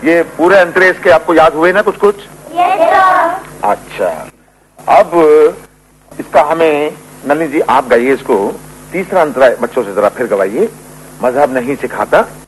ये पूरे अंतरे इसके आपको याद हुए ना कुछ कुछ? अच्छा, अब इसका हमें नलिनी जी आप गाइए इसको तीसरा अंतरा बच्चों से जरा फिर गवाइए। मजहब नहीं सिखाता